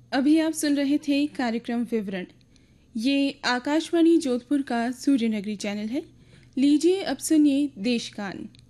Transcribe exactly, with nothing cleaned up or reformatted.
अभी आप सुन रहे थे कार्यक्रम विवरण। ये आकाशवाणी जोधपुर का सूर्यनगरी चैनल है। लीजिए अब सुनिए देशगान।